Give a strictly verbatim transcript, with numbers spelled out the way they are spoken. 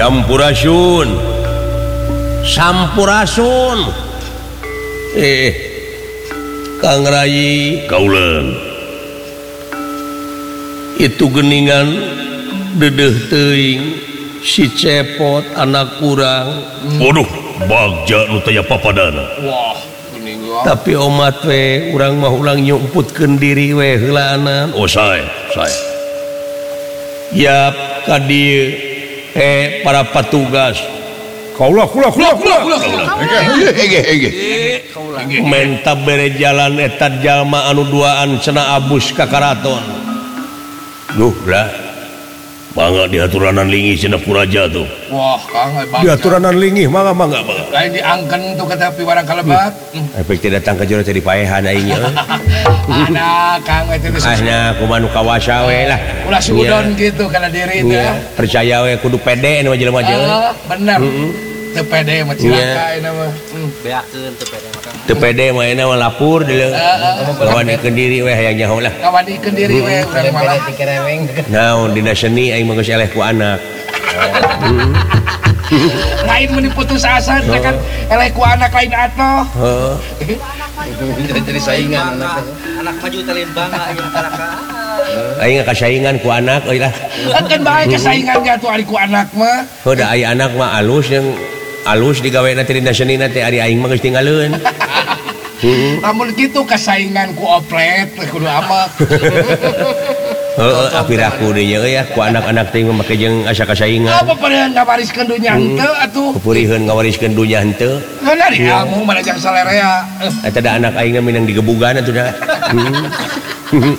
Sampurasun Sampurasun eh Kang Rayi kaulan itu geningan dedeh teuing si cepot anak kurang waduh bagja nu taya papadana wah geuning wah tapi omat we urang mah ulang nyumputkeun diri we heulaanan oh sae sae yap ka dieu eh para petugas kaulah kaulah kaulah kaulah ege ege menta bere jalan eta jalma anu duaan cenah abus ka karaton duh lah mangga diaturanan linggih cenah kuraja tuh wah Kang diaturanan linggih mangga mangga mangga lain diangken tuh kata piwarang kalebat efek tidak datang ke jero tadi paehan aing ada Kang itu ahnya kumaha nu kawasa we lah ulah sudon gitu kana diri teh percaya we kudu pede nu jelema jelema bener teu pede mah cilaka eta mah beakeun teu pede mah teu pede mah eta mah lapur deuleu ngawandikeun diri we hayang nyaho lah ngawandikeun diri we urang malah naon dina seni aing mah geus eleh ku anak lain mun diputus asa kan eleh ku anak lain atoh heeh jadi saingan anak anak maju teh bangga aya anak aing kasaingan ku anak euy lah kan bae kesaingan atuh ari ku anak mah heuh aya anak mah alus yang alus digaweana teh dina seni teh ari aing mah geus tinggalieun lamun kitu kesaingan ku oplet kudu amat heeh apiraku deui ya ku anak-anak teh mah make jeung asa kasaingan apa pada ngawariskeun dunya henteu atuh kupurieun ngawariskeun dunya henteu bener ilmu mana jang salerea eta da anak aing minang digebugan atuh da